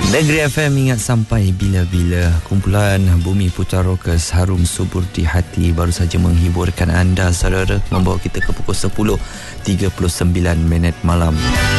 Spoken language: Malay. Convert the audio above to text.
Negeri FM ingat sampai bila-bila. Kumpulan Bumi Putra Rockers harum subur di hati baru saja menghiburkan anda saudara, membawa kita ke pukul 10.39 malam.